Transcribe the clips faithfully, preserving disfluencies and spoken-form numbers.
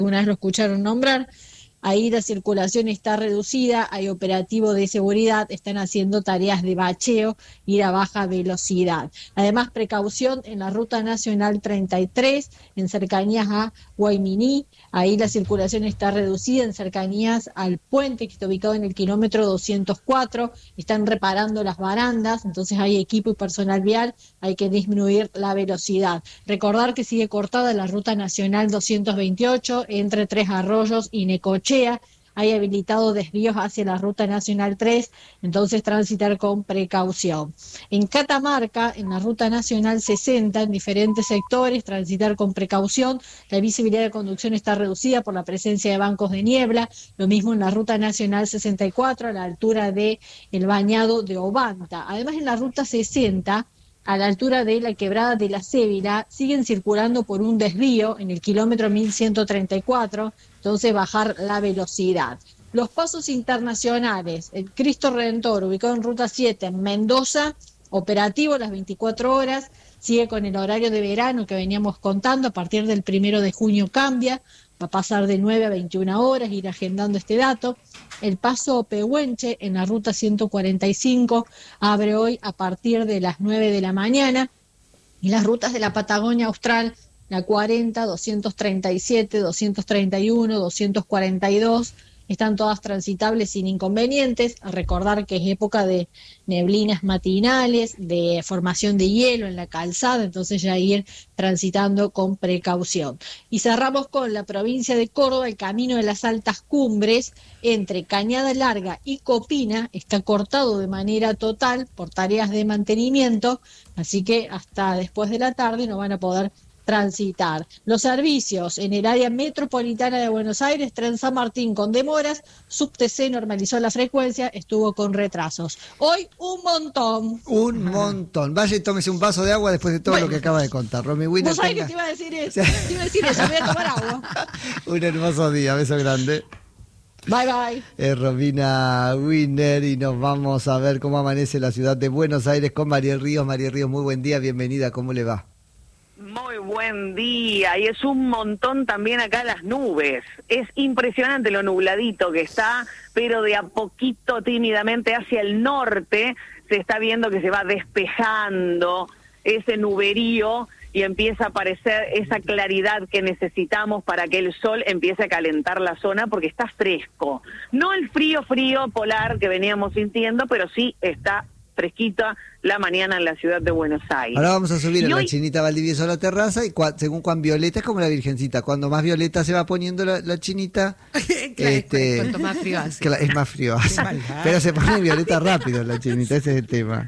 alguna vez lo escucharon nombrar. Ahí la circulación está reducida, hay operativo de seguridad, están haciendo tareas de bacheo, ir a baja velocidad. Además, precaución en la Ruta Nacional treinta y tres, en cercanías a Guayminí, ahí la circulación está reducida, en cercanías al puente que está ubicado en el kilómetro doscientos cuatro, están reparando las barandas, entonces hay equipo y personal vial, hay que disminuir la velocidad. Recordar que sigue cortada la Ruta Nacional doscientos veintiocho entre Tres Arroyos y Necochea. Hay habilitado desvíos hacia la Ruta Nacional tres, entonces transitar con precaución. En Catamarca, en la Ruta Nacional sesenta, en diferentes sectores, transitar con precaución. La visibilidad de conducción está reducida por la presencia de bancos de niebla. Lo mismo en la Ruta Nacional sesenta y cuatro, a la altura del Bañado de Obanta. Además, en la Ruta sesenta, a la altura de la Quebrada de la Cébila, siguen circulando por un desvío en el kilómetro mil ciento treinta y cuatro, entonces bajar la velocidad. Los pasos internacionales, el Cristo Redentor, ubicado en Ruta siete, en Mendoza, operativo las veinticuatro horas, sigue con el horario de verano que veníamos contando, a partir del primero de junio cambia, va a pasar de nueve a veintiuna horas, ir agendando este dato. El paso Pehuenche en la Ruta ciento cuarenta y cinco abre hoy a partir de las nueve de la mañana, y las rutas de la Patagonia Austral, la cuarenta, doscientos treinta y siete, doscientos treinta y uno, doscientos cuarenta y dos, están todas transitables sin inconvenientes. A recordar que es época de neblinas matinales, de formación de hielo en la calzada, entonces ya ir transitando con precaución. Y cerramos con la provincia de Córdoba. El camino de las altas cumbres entre Cañada Larga y Copina está cortado de manera total por tareas de mantenimiento, así que hasta después de la tarde no van a poder transitar. Los servicios en el área metropolitana de Buenos Aires, Tren San Martín con demoras, Subte C normalizó la frecuencia, estuvo con retrasos. Hoy un montón. Un montón. Vaya y tómese un vaso de agua después de todo bueno, lo que acaba de contar. Romy Winner. ¿Vos sabés tenga... que te iba a decir eso? Te iba a decir eso, voy a tomar agua. Un hermoso día, beso grande. Bye bye. Es Romina Winner y nos vamos a ver cómo amanece la ciudad de Buenos Aires con Mariel Ríos. Mariel Ríos, muy buen día, bienvenida, ¿cómo le va? Muy buen día, y es un montón también acá las nubes. Es impresionante lo nubladito que está, pero de a poquito, tímidamente hacia el norte, se está viendo que se va despejando ese nuberío y empieza a aparecer esa claridad que necesitamos para que el sol empiece a calentar la zona, porque está fresco. No el frío, frío polar que veníamos sintiendo, pero sí está fresquita la mañana en la ciudad de Buenos Aires. Ahora vamos a subir y a hoy... la Chinita Valdivieso a la terraza, y cua, según cuán violeta es como la Virgencita. Cuando más violeta se va poniendo la, la Chinita, claro, este, cuanto más frío hace. Claro, es más frío hace. Pero se pone violeta rápido la Chinita, ese es el tema.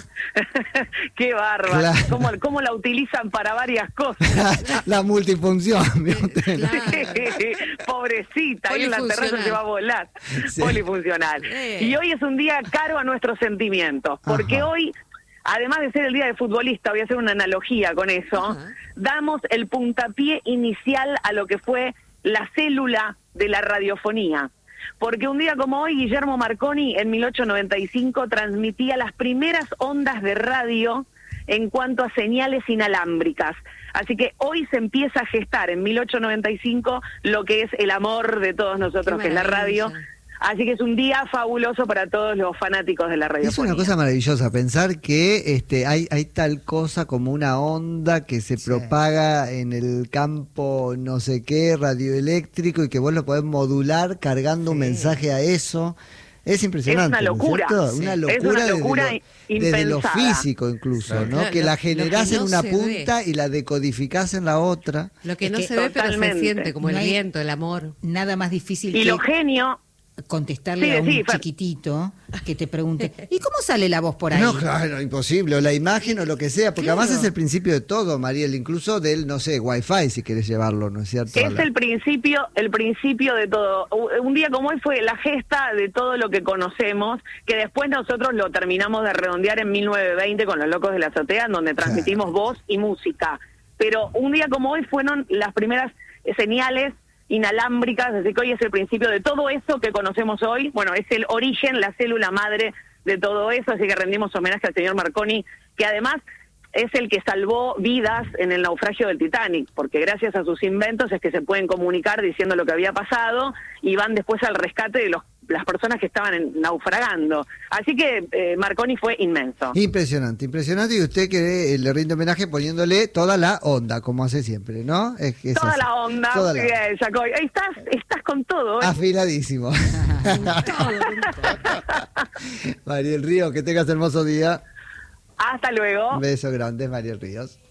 Qué bárbaro, claro. ¿Cómo, cómo la utilizan para varias cosas. La multifunción. Claro. Pobrecita, ahí en la terraza se va a volar. Sí. Polifuncional. Sí. Y hoy es un día caro a nuestros sentimientos, porque Ajá. hoy, además de ser el día de futbolista, voy a hacer una analogía con eso, Ajá. damos el puntapié inicial a lo que fue la célula de la radiofonía. Porque un día como hoy, Guillermo Marconi, en mil ochocientos noventa y cinco, transmitía las primeras ondas de radio en cuanto a señales inalámbricas. Así que hoy se empieza a gestar, en mil ochocientos noventa y cinco, lo que es el amor de todos nosotros, que es la radio. Así que es un día fabuloso para todos los fanáticos de la radiofonía. Es una cosa maravillosa pensar que este hay hay tal cosa como una onda que se sí. propaga en el campo no sé qué radioeléctrico, y que vos lo podés modular cargando sí. un mensaje a eso. Es impresionante. Es una locura. ¿no sí. Una locura, es una locura desde, lo, desde lo físico incluso, claro. ¿no? Claro, que la generás que no en una punta ve. Y la decodificás en la otra. Lo que es no que se ve, pero se siente, como no el viento, el amor. Nada más difícil y que... lo genio... contestarle sí, a un sí, chiquitito que te pregunte, ¿y cómo sale la voz por ahí? No, claro, imposible, o la imagen o lo que sea, porque claro. además es el principio de todo, Mariel, incluso del, no sé, Wi-Fi, si querés llevarlo, ¿no es cierto? Es la... el principio, el principio de todo. Un día como hoy fue la gesta de todo lo que conocemos, que después nosotros lo terminamos de redondear en mil novecientos veinte con Los Locos de la Azotea, en donde transmitimos claro. voz y música. Pero un día como hoy fueron las primeras señales inalámbricas, así que hoy es el principio de todo eso que conocemos hoy. Bueno, es el origen, la célula madre de todo eso, así que rendimos homenaje al señor Marconi, que además es el que salvó vidas en el naufragio del Titanic, porque gracias a sus inventos es que se pueden comunicar diciendo lo que había pasado y van después al rescate de los, las personas que estaban en, naufragando. Así que eh, Marconi fue inmenso. Impresionante, impresionante, y usted que eh, le rinde homenaje poniéndole toda la onda, como hace siempre, ¿no? Es, es toda así. la onda, toda muy la... bien, Jacoy. Ahí estás, estás con todo. ¿eh? Afiladísimo. Mariel Ríos, que tengas hermoso día. Hasta luego. Un beso grande, Mariel Ríos.